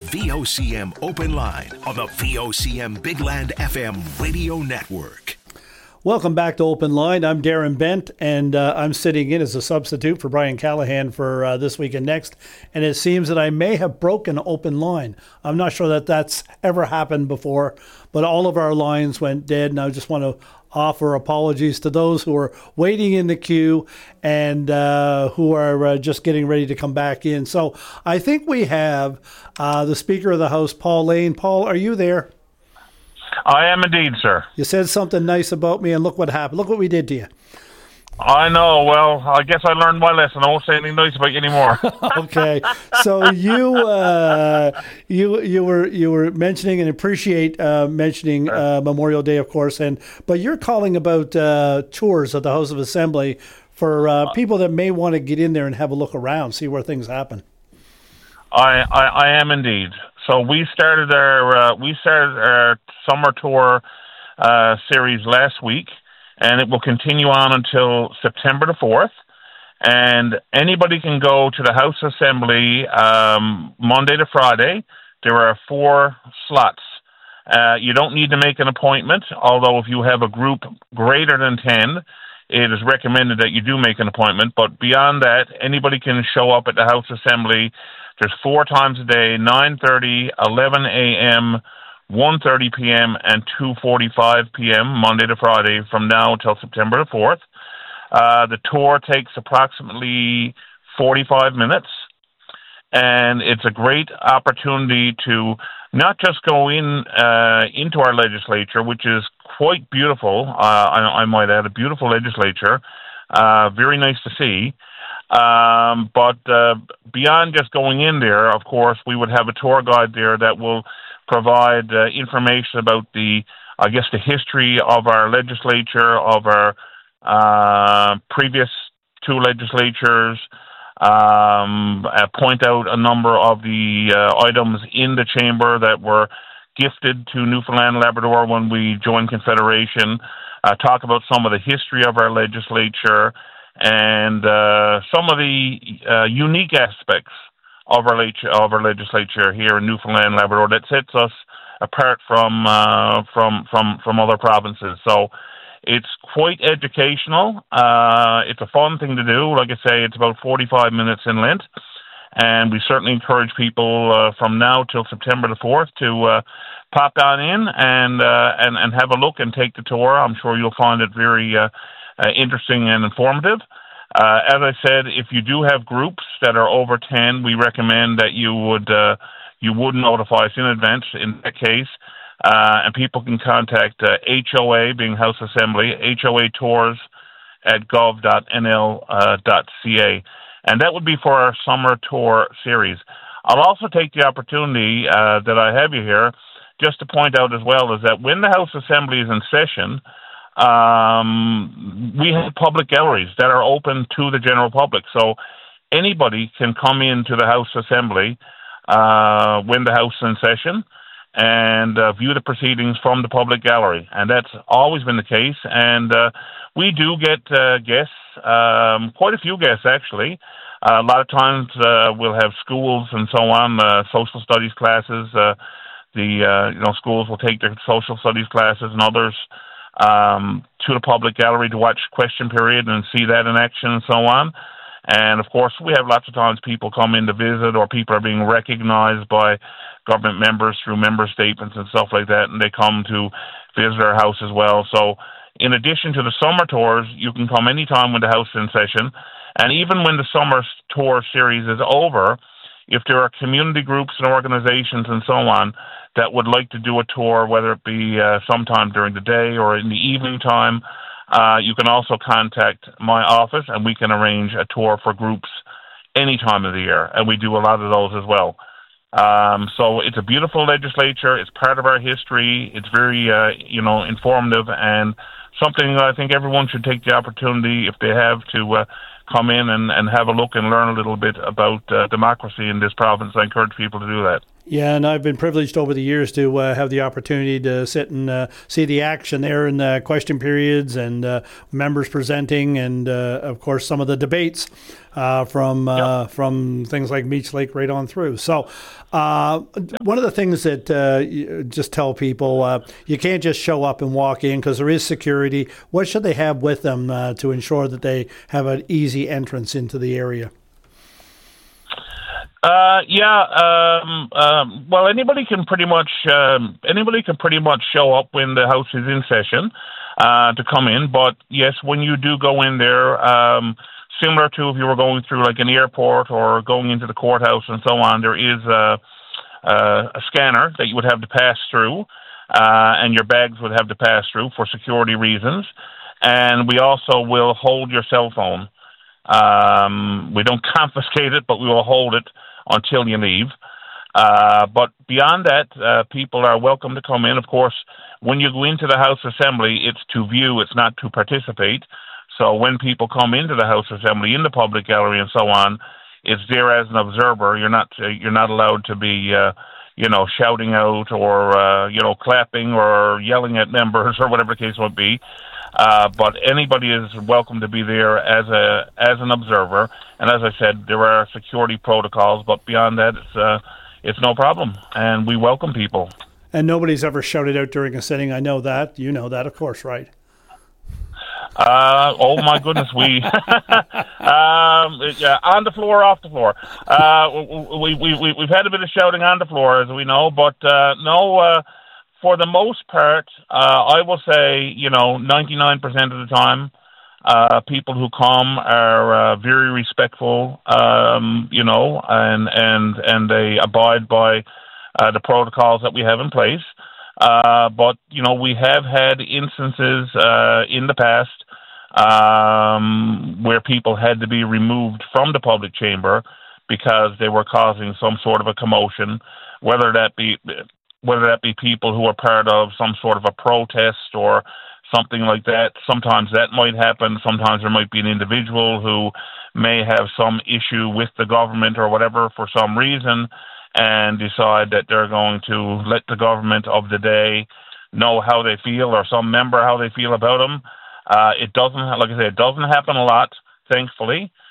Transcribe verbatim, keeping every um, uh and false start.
V O C M Open Line on the V O C M Big Land F M radio network. Welcome back to Open Line. I'm Darren Bent, and uh, I'm sitting in as a substitute for Brian Callahan for uh, This Week and Next. And it seems that I may have broken Open Line. I'm not sure that that's ever happened before, but all of our lines went dead, and I just want to offer apologies to those who are waiting in the queue and uh, who are uh, just getting ready to come back in. So I think we have uh, the Speaker of the House, Paul Lane. Paul, are you there? I am indeed, sir. You said something nice about me, and look what happened. Look what we did to you. I know. Well, I guess I learned my lesson. I won't say anything nice about you anymore. Okay. So you uh, you you were you were mentioning and appreciate uh, mentioning uh, Memorial Day, of course, and but you're calling about uh, tours of the House of Assembly for uh, people that may want to get in there and have a look around, see where things happen. I I, I am indeed. So we started our uh, we started our summer tour uh, series last week, and it will continue on until September the fourth. And anybody can go to the House Assembly um, Monday to Friday. There are four slots. Uh, you don't need to make an appointment, although if you have a group greater than ten, it is recommended that you do make an appointment. But beyond that, anybody can show up at the House Assembly. There's four times a day, nine thirty, eleven a.m., one thirty p.m., and two forty-five p.m., Monday to Friday, from now until September the fourth. Uh, the tour takes approximately forty-five minutes, and it's a great opportunity to not just go in uh, into our legislature, which is quite beautiful, uh, I, I might add, a beautiful legislature, uh, very nice to see. Um, but uh, beyond just going in there, of course, we would have a tour guide there that will provide uh, information about the, I guess, the history of our legislature, of our uh, previous two legislatures, um, uh, point out a number of the uh, items in the chamber that were gifted to Newfoundland and Labrador when we joined Confederation, uh, talk about some of the history of our legislature, and uh, some of the uh, unique aspects of our, leg- of our legislature here in Newfoundland and Labrador that sets us apart from uh, from from from other provinces. So it's quite educational. Uh, it's a fun thing to do. Like I say, it's about forty-five minutes in length, and we certainly encourage people uh, from now till September the fourth to uh, pop down in and uh, and and have a look and take the tour. I'm sure you'll find it very Uh, Uh, interesting and informative. Uh, as I said, if you do have groups that are over ten, we recommend that you would uh, you would notify us in advance in that case, uh, and people can contact uh, H O A, being House Assembly, H O A tours at gov dot n l dot c a, and that would be for our summer tour series. I'll also take the opportunity uh, that I have you here just to point out as well is that when the House Assembly is in session, Um, we have public galleries that are open to the general public. So anybody can come into the House Assembly uh, when the House is in session and uh, view the proceedings from the public gallery. And that's always been the case. And uh, we do get uh, guests, um, quite a few guests actually. Uh, a lot of times uh, we'll have schools and so on, uh, social studies classes. Uh, the uh, you know schools will take their social studies classes and others Um, to the public gallery to watch question period and see that in action and so on. And, of course, we have lots of times people come in to visit or people are being recognized by government members through member statements and stuff like that, and they come to visit our house as well. So in addition to the summer tours, you can come anytime when the house is in session. And even when the summer tour series is over, if there are community groups and organizations and so on that would like to do a tour, whether it be uh, sometime during the day or in the evening time, uh, you can also contact my office and we can arrange a tour for groups any time of the year. And we do a lot of those as well. Um, so it's a beautiful legislature. It's part of our history. It's very, uh, you know, informative and something I think everyone should take the opportunity, if they have, to uh, come in and, and have a look and learn a little bit about uh, democracy in this province. I encourage people to do that. Yeah, and I've been privileged over the years to uh, have the opportunity to sit and uh, see the action there in the question periods and uh, members presenting, and uh, of course some of the debates uh, from uh, yep. from things like Meech Lake right on through. So uh, one of the things that uh, just tell people, uh, you can't just show up and walk in because there is security. What should they have with them uh, to ensure that they have an easy entrance into the area? Uh, yeah. Um, um, well, anybody can pretty much um, anybody can pretty much show up when the House is in session uh, to come in. But yes, when you do go in there, um, similar to if you were going through like an airport or going into the courthouse and so on, there is a, a, a scanner that you would have to pass through, uh, and your bags would have to pass through for security reasons. And we also will hold your cell phone. Um, we don't confiscate it, but we will hold it until you leave. Uh, but beyond that, uh, people are welcome to come in. Of course, when you go into the House Assembly, it's to view, it's not to participate. So when people come into the House Assembly, in the public gallery and so on, it's there as an observer. You're not uh, you're not allowed to be, uh, you know, shouting out or, uh, you know, clapping or yelling at members or whatever the case might be. Uh, but anybody is welcome to be there as a as an observer. And as I said, there are security protocols, but beyond that, it's uh, it's no problem, and we welcome people. And nobody's ever shouted out during a sitting. I know that. You know that, of course, right? Uh, oh my goodness, we um, yeah, on the floor, off the floor. Uh, we we we we've had a bit of shouting on the floor, as we know, but uh, no. Uh, For the most part, uh, I will say, you know, ninety-nine percent of the time, uh, people who come are uh, very respectful, um, you know, and, and, and they abide by uh, the protocols that we have in place. Uh, but, you know, we have had instances uh, in the past um, where people had to be removed from the public chamber because they were causing some sort of a commotion, whether that be... whether that be people who are part of some sort of a protest or something like that. Sometimes that might happen. Sometimes there might be an individual who may have some issue with the government or whatever for some reason and decide that they're going to let the government of the day know how they feel, or some member how they feel about them. Uh, it doesn't, like I say, it doesn't happen a lot, thankfully.